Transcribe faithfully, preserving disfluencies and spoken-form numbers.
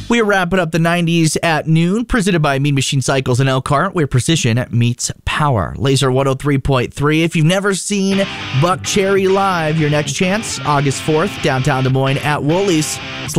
We're wrapping up the nineties at noon, presented by Mean Machine Cycles in Elkhart, where precision meets power. Laser one oh three point three. If you've never seen Buck Cherry live, your next chance, August fourth, downtown Des Moines at Woolies.